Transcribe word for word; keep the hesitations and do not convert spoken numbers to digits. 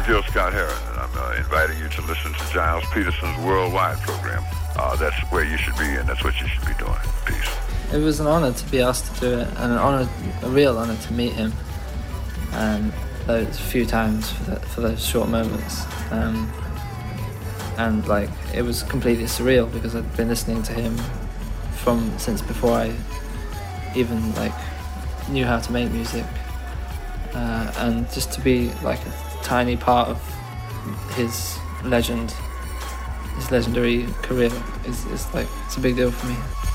Gil Scott-Heron, and I'm uh, inviting you to listen to Giles Peterson's Worldwide program. Uh, that's where you should be, and that's what you should be doing. Peace. It was an honor to be asked to do it, and an honor, a real honor to meet him. Um, those few times for, the, for those short moments. Um, and like, it was completely surreal because I'd been listening to him from since before I even like knew how to make music. Uh, and just to be like a tiny part of his legend, his legendary career is, is like, it's a big deal for me.